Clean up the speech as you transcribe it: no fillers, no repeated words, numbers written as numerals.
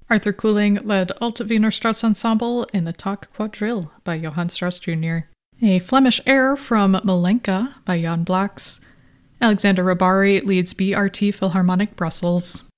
Arthur Kuling led Alt Wiener Strauss Ensemble in the Talk Quadrille by Johann Strauss Jr. A Flemish air from Malenka by Jan Blaks. Alexander Rybary leads BRT Philharmonic Brussels.